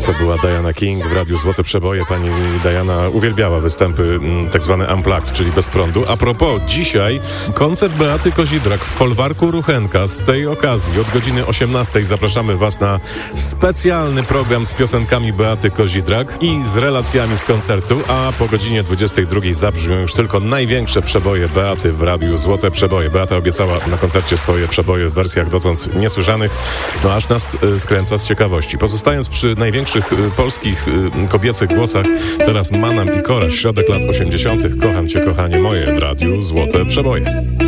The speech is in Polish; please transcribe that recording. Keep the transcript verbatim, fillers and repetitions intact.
To była Diana King w Radiu Złote Przeboje. Pani Diana uwielbiała występy tak zwane unplugged, czyli bez prądu. A propos, dzisiaj koncert Beaty Kozidrak w folwarku Ruchenka. Z tej okazji od godziny osiemnastej zapraszamy Was na specjalny program z piosenkami Beaty Kozidrak i z relacjami z koncertu, a po godzinie dwudziestej drugiej zabrzmią już tylko największe przeboje Beaty w Radiu Złote Przeboje. Beata obiecała na koncercie swoje przeboje w wersjach dotąd niesłyszanych, no aż nas skręca z ciekawości. Pozostając przy największych polskich kobiecych głosach, teraz Manam i Kora, środek lat osiemdziesiątych. Kocham Cię, kochanie moje w Radiu Złote Przeboje.